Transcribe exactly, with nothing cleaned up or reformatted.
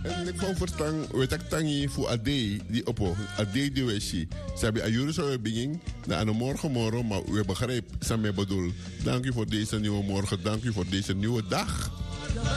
En ik vond verstaan, weet ik tangi voor Ade, die oppo, Ade de Weshi. Ze hebben Ayuru zo begin, na een morgen morgen, maar we begrijpen, samen bedoel. Dank u voor deze nieuwe morgen, dank u voor deze nieuwe dag.